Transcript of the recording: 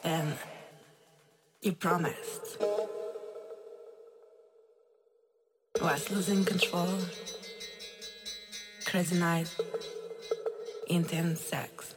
and you promised. Was losing control, crazy night, intense sex.